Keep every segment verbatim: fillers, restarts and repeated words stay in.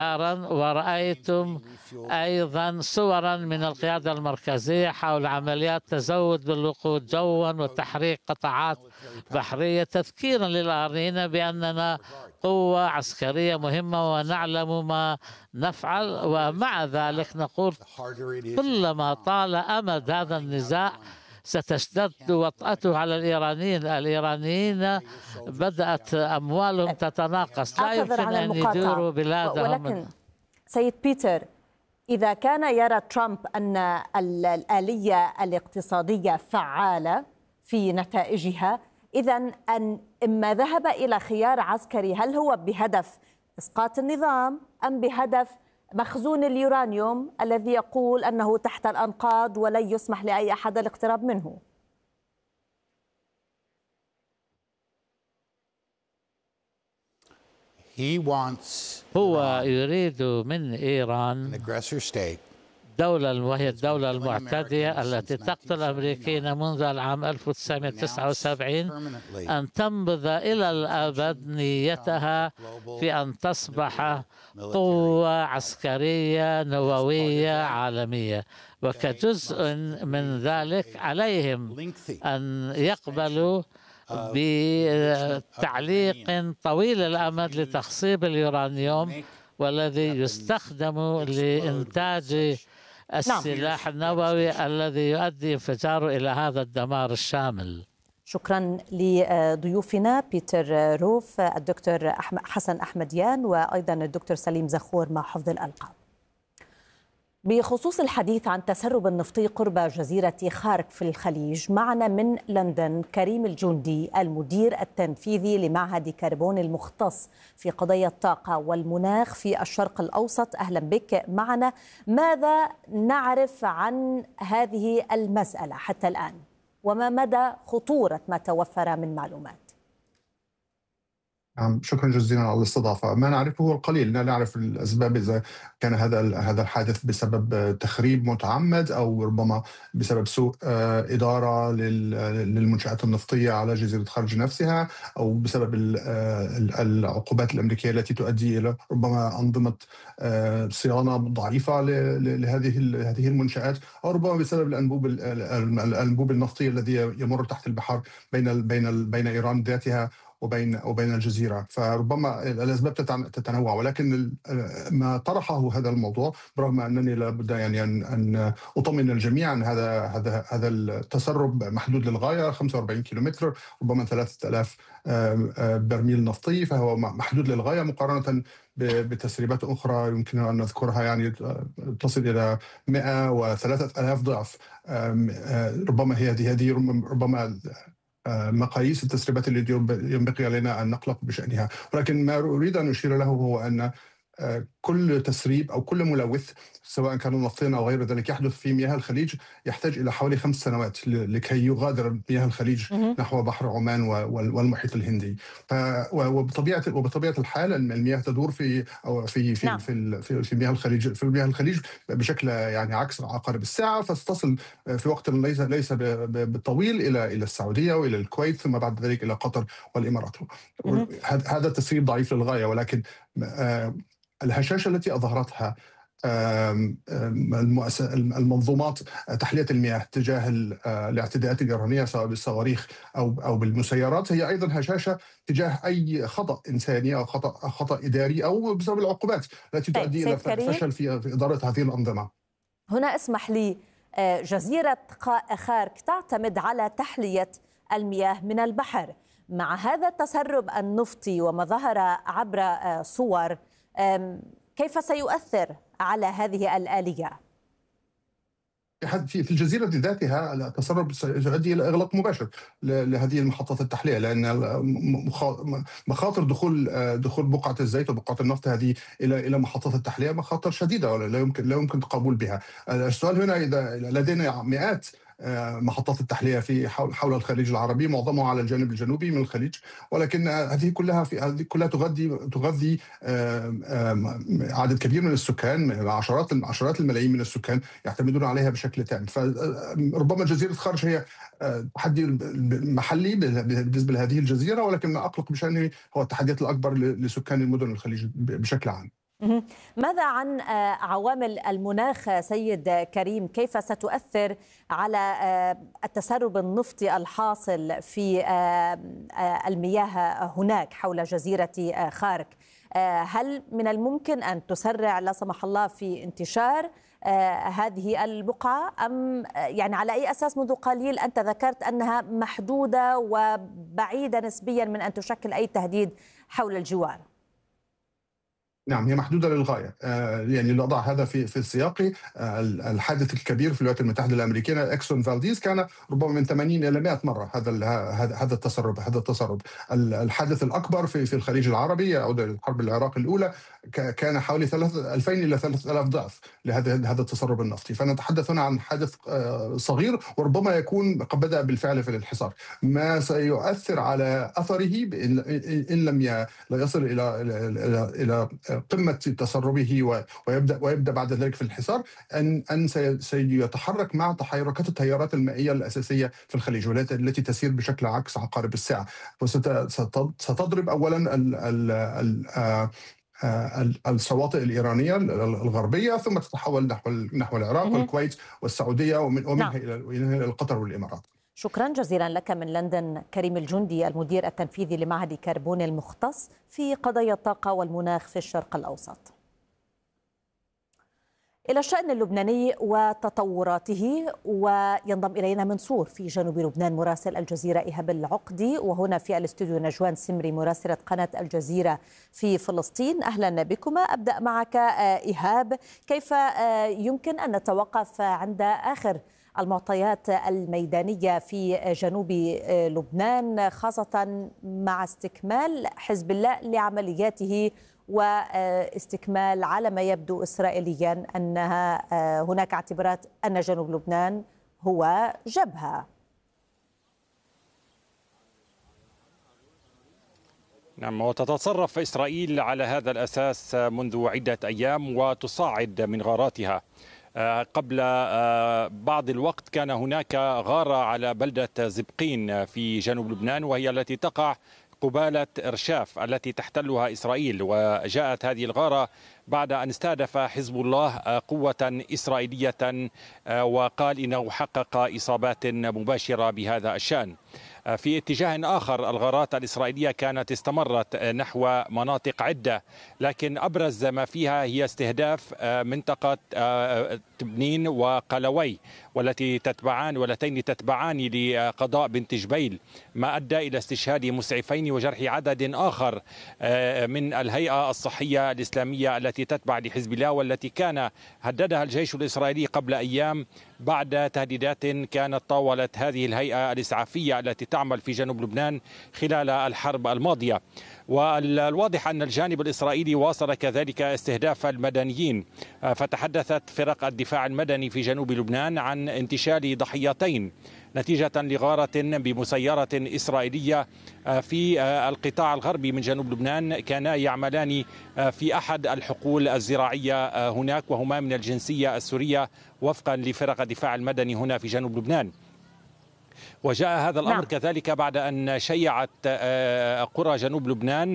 ورأيتم أيضا صورا من القيادة المركزية حول عمليات تزود بالوقود جوا وتحريق قطاعات بحرية، تذكيرا للآخرين بأننا قوة عسكرية مهمة ونعلم ما نفعل. ومع ذلك نقول كلما طال أمد هذا النزاع ستشتد وطأته على الإيرانيين. الإيرانيين بدأت أموالهم تتناقص، لا يمكن أن يديروا بلادهم. ولكن سيد بيتر، إذا كان يرى ترامب أن الآلية الاقتصادية فعالة في نتائجها، إذن أن إما ذهب إلى خيار عسكري، هل هو بهدف إسقاط النظام أم بهدف مخزون اليورانيوم الذي يقول أنه تحت الأنقاض ولن يسمح لأي أحد الاقتراب منه؟ هو يريد من إيران دولة، وهي الدولة المعتدية التي تقتل الأمريكيين منذ العام ألف وتسعمائة وتسعة وسبعين، أن تنبذ إلى الأبد نيتها في أن تصبح قوة عسكرية نووية عالمية. وكجزء من ذلك عليهم أن يقبلوا بتعليق طويل الأمد لتخصيب اليورانيوم والذي يستخدم لإنتاج السلاح النووي الذي يؤدي انفجاره إلى هذا الدمار الشامل. شكرا لضيوفنا بيتر روف، الدكتور حسن أحمديان، وأيضا الدكتور سليم زخور مع حفظ الألقاب. بخصوص الحديث عن تسرب النفطي قرب جزيرة خارك في الخليج، معنا من لندن كريم الجندي المدير التنفيذي لمعهد كربون المختص في قضايا الطاقة والمناخ في الشرق الأوسط. أهلا بك معنا. ماذا نعرف عن هذه المسألة حتى الآن، وما مدى خطورة ما توفر من معلومات؟ نعم، شكرا جزيلا على الاستضافة. ما نعرفه هو القليل، لا نعرف الأسباب إذا كان هذا هذا الحادث بسبب تخريب متعمد أو ربما بسبب سوء إدارة للمنشآت النفطية على جزيرة خارج نفسها، أو بسبب العقوبات الأمريكية التي تؤدي إلى ربما أنظمة صيانة ضعيفة لهذه هذه المنشآت، أو ربما بسبب الأنبوب الأنبوب النفطي الذي يمر تحت البحر بين بين بين إيران ذاتها وبين وبين الجزيرة. فربما الأسباب تتنوع، ولكن ما طرحه هذا الموضوع، برغم أنني لابد يعني أن أن أطمئن الجميع أن هذا هذا هذا التسرب محدود للغاية، خمسة وأربعين كيلومتر، ربما ثلاثة آلاف برميل نفطي، فهو محدود للغاية مقارنة بتسريبات أخرى يمكن أن نذكرها، يعني تصل إلى مئة وثلاثة آلاف ضعف. ربما هي هذه هذه ربما مقاييس التسريبات التي ينبغي علينا أن نقلق بشأنها. ولكن ما أريد أن أشير له هو أن كل تسريب أو كل ملوث سواء كان نفطيا أو غير ذلك يحدث في مياه الخليج يحتاج إلى حوالي خمس سنوات لكي يغادر مياه الخليج نحو بحر عمان والمحيط الهندي. وبطبيعة وبطبيعة الحال المياه تدور في أو في في في في, في مياه الخليج في مياه الخليج بشكل يعني عكس عقارب الساعة، فتصل في وقت ليس ليس بالطويل إلى إلى السعودية وإلى الكويت، ثم بعد ذلك إلى قطر والإمارات. هذا التسريب ضعيف للغاية، ولكن الهشاشة التي أظهرتها المنظومات تحلية المياه تجاه الاعتداءات الإيرانية سواء بالصواريخ أو أو بالمسيرات هي أيضا هشاشة تجاه أي خطأ إنساني أو خطأ خطأ إداري أو بسبب العقوبات التي تؤدي إلى فشل في إدارة هذه الأنظمة. هنا اسمح لي، جزيرة خارك تعتمد على تحلية المياه من البحر. مع هذا التسرب النفطي وما ظهر عبر صور، كيف سيؤثر على هذه الآلية؟ في الجزيرة ذاتها التسرب سيؤدي إلى إغلاق مباشر لهذه المحطات التحلية، لأن مخاطر دخول دخول بقعة الزيت وبقعة النفط هذه إلى إلى محطات التحلية مخاطر شديدة ولا لا يمكن لا يمكن القبول بها. السؤال هنا إذا لدينا مئات محطات التحلية في حول حول الخليج العربي، معظمها على الجانب الجنوبي من الخليج، ولكن هذه كلها في هذه كلها تغذي تغذي عدد كبير من السكان، عشرات عشرات الملايين من السكان يعتمدون عليها بشكل تام. فربما جزيرة خارج هي تحدي محلي بالنسبة لهذه الجزيرة، ولكن ما أقلق بشأنه هو التحديات الأكبر لسكان المدن الخليج بشكل عام. ماذا عن عوامل المناخ سيد كريم؟ كيف ستؤثر على التسرب النفطي الحاصل في المياه هناك حول جزيرة خارك؟ هل من الممكن أن تسرع لا سمح الله في انتشار هذه البقعة، أم يعني على أي أساس منذ قليل أنت ذكرت أنها محدودة وبعيدة نسبيا من أن تشكل أي تهديد حول الجوار؟ نعم، هي محدودة للغاية. يعني لأضع هذا في في السياق، الحادث الكبير في الولايات المتحدة الأمريكية إكسون فالديز كان ربما من ثمانين إلى مئة مرة هذا هذا هذا التسرب هذا التسرب الحادث الأكبر في في الخليج العربي يعود إلى الحرب العراق الأولى كان حوالي ألفين إلى ثلاثة آلاف ضعف لهذا هذا التسرب النفطي. فنتحدث هنا عن حادث صغير وربما يكون قد بدأ بالفعل في الانحسار. ما سيؤثر على أثره إن لم لا يصل إلى إلى إلى قمة تسربه ويبدأ ويبدأ بعد ذلك في الانحسار، أن أن سيتحرك مع تحركات التيارات المائية الأساسية في الخليج التي تسير بشكل عكس عقارب الساعة، وستضرب أولا ال ال الشواطئ الإيرانية الغربية، ثم تتحول نحو نحو العراق والكويت والسعودية ومنها إلى قطر والإمارات. شكرا جزيلا لك من لندن كريم الجندي، المدير التنفيذي لمعهد كربون المختص في قضايا الطاقة والمناخ في الشرق الأوسط. إلى الشأن اللبناني وتطوراته، وينضم إلينا منصور في جنوب لبنان مراسل الجزيرة إيهاب العقدي، وهنا في الاستوديو نجوان سمري مراسلة قناة الجزيرة في فلسطين. أهلا بكما. أبدأ معك إيهاب، كيف يمكن أن نتوقف عند آخر المعطيات الميدانية في جنوب لبنان، خاصة مع استكمال حزب الله لعملياته واستكمال على ما يبدو إسرائيليا أنها هناك اعتبارات أن جنوب لبنان هو جبهة؟ نعم، وتتصرف إسرائيل على هذا الأساس منذ عدة أيام وتصاعد من غاراتها. قبل بعض الوقت كان هناك غارة على بلدة زبقين في جنوب لبنان، وهي التي تقع قبالة إرشاف التي تحتلها إسرائيل، وجاءت هذه الغارة بعد أن استهدف حزب الله قوة إسرائيلية وقال إنه حقق إصابات مباشرة بهذا الشأن. في اتجاه آخر الغارات الإسرائيلية كانت استمرت نحو مناطق عدة، لكن أبرز ما فيها هي استهداف منطقة تبنين وقلوي والتي تتبعان واللتين تتبعان لقضاء بنت جبيل، ما أدى إلى استشهاد مسعفين وجرح عدد آخر من الهيئة الصحية الإسلامية التي تتبع لحزب الله، والتي كان هددها الجيش الإسرائيلي قبل أيام بعد تهديدات كانت طاولت هذه الهيئة الإسعافية التي تعمل في جنوب لبنان خلال الحرب الماضية. والواضح أن الجانب الإسرائيلي واصل كذلك استهداف المدنيين، فتحدثت فرق الدفاع المدني في جنوب لبنان عن انتشال ضحيتين نتيجة لغارة بمسيرة إسرائيلية في القطاع الغربي من جنوب لبنان، كانا يعملان في أحد الحقول الزراعية هناك، وهما من الجنسية السورية وفقا لفرق الدفاع المدني هنا في جنوب لبنان. وجاء هذا الأمر نعم. كذلك بعد أن شيعت قرى جنوب لبنان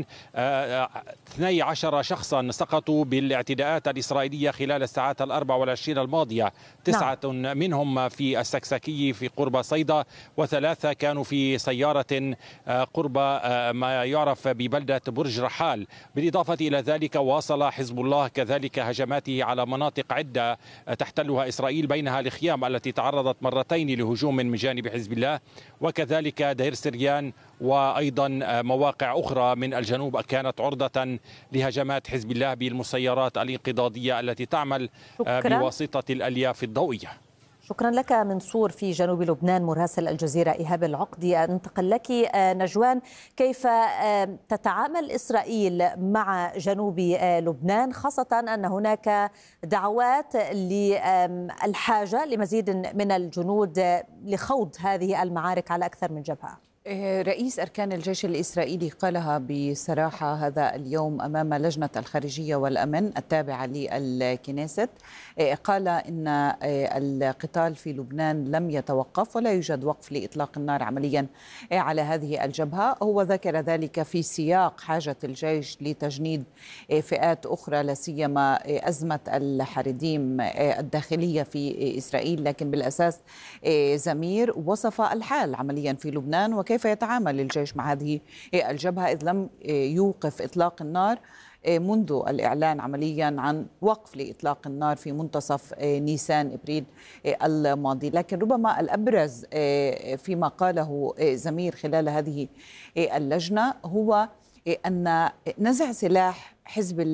اثني عشر شخصا سقطوا بالاعتداءات الإسرائيلية خلال الساعات الأربع والعشرين الماضية، تسعة نعم. منهم في السكسكي في قرب صيدا، وثلاثة كانوا في سيارة قرب ما يعرف ببلدة برج رحال. بالإضافة إلى ذلك واصل حزب الله كذلك هجماته على مناطق عدة تحتلها إسرائيل، بينها الخيام التي تعرضت مرتين لهجوم من جانب حزب الله، وكذلك دير سريان، وأيضا مواقع أخرى من الجنوب كانت عرضة لهجمات حزب الله بالمسيرات الانقضاضية التي تعمل شكرا. بواسطة الألياف الضوئية. شكرا لك منصور في جنوب لبنان مراسل الجزيرة إيهاب العقدي. أنتقل لك نجوان، كيف تتعامل إسرائيل مع جنوب لبنان، خاصة أن هناك دعوات للحاجة لمزيد من الجنود لخوض هذه المعارك على أكثر من جبهة؟ رئيس أركان الجيش الإسرائيلي قالها بصراحة هذا اليوم أمام لجنة الخارجية والأمن التابعة للكنيست. قال إن القتال في لبنان لم يتوقف ولا يوجد وقف لإطلاق النار عمليا على هذه الجبهة. هو ذكر ذلك في سياق حاجة الجيش لتجنيد فئات أخرى لا سيما أزمة الحريديم الداخلية في إسرائيل، لكن بالأساس زمير وصف الحال عمليا في لبنان وكيف كيف يتعامل الجيش مع هذه الجبهة إذ لم يوقف إطلاق النار منذ الإعلان عمليا عن وقف لإطلاق النار في منتصف نيسان إبريل الماضي. لكن ربما الأبرز فيما قاله زمير خلال هذه اللجنة هو أن نزع سلاح حزب